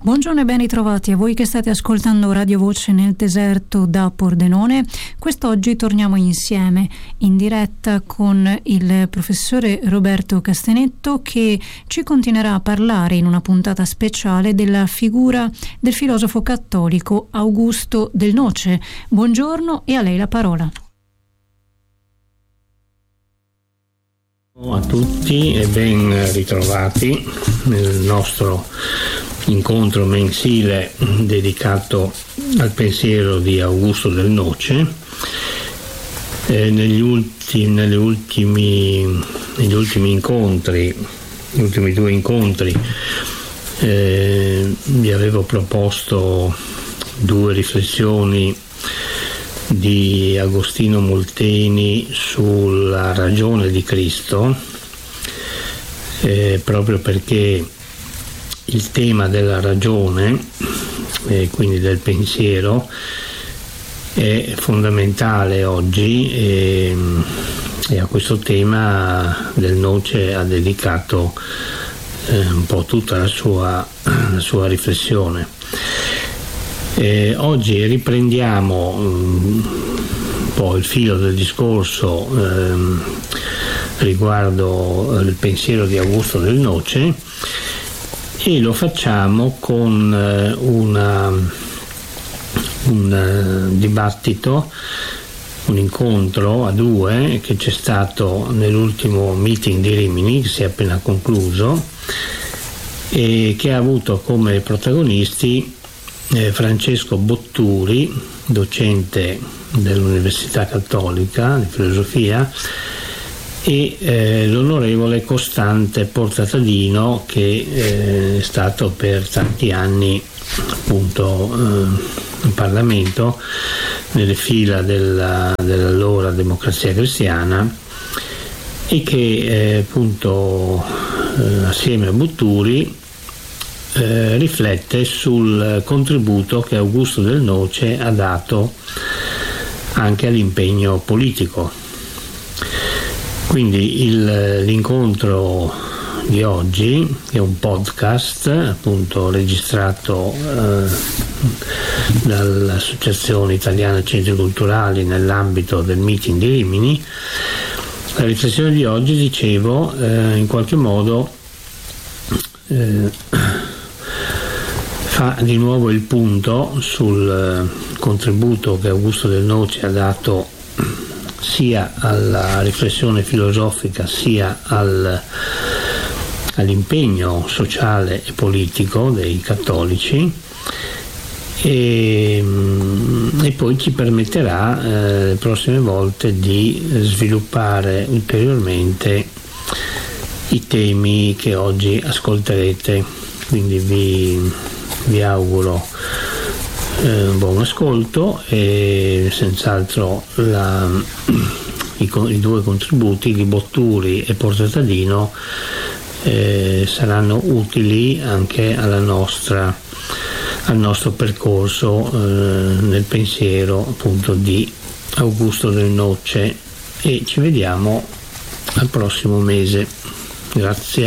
Buongiorno e ben ritrovati a voi che state ascoltando Radio Voce nel deserto da Pordenone. Quest'oggi torniamo insieme in diretta con il professore Roberto Castenetto, che ci continuerà a parlare in una puntata speciale della figura del filosofo cattolico Augusto Del Noce. Buongiorno e a lei la parola. A tutti e ben ritrovati nel nostro incontro mensile dedicato al pensiero di Augusto Del Noce. Negli ultimi incontri, gli ultimi due incontri, vi avevo proposto due riflessioni di Agostino Molteni sulla ragione di Cristo, proprio perché il tema della ragione, quindi del pensiero, è fondamentale oggi e a questo tema Del Noce ha dedicato un po' tutta la sua riflessione. Oggi riprendiamo un po' il filo del discorso riguardo il pensiero di Augusto Del Noce e lo facciamo con un dibattito, un incontro a due che c'è stato nell'ultimo meeting di Rimini, che si è appena concluso, e che ha avuto come protagonisti Francesco Botturi, docente dell'Università Cattolica di Filosofia, e l'onorevole Costante Portatadino, che è stato per tanti anni appunto in Parlamento nelle fila dell'allora Democrazia Cristiana, e che appunto assieme a Botturi riflette sul contributo che Augusto Del Noce ha dato anche all'impegno politico. Quindi l'incontro di oggi è un podcast appunto registrato dall'Associazione Italiana Centri Culturali nell'ambito del meeting di Rimini. La riflessione di oggi, dicevo, in qualche modo fa di nuovo il punto sul contributo che Augusto Del Noce ha dato sia alla riflessione filosofica sia all'impegno sociale e politico dei cattolici, e poi ci permetterà le prossime volte di sviluppare ulteriormente i temi che oggi ascolterete. Quindi vi auguro un buon ascolto, e senz'altro i due contributi di Botturi e Portatadino saranno utili anche al nostro percorso nel pensiero appunto di Augusto Del Noce, e ci vediamo al prossimo mese. Grazie.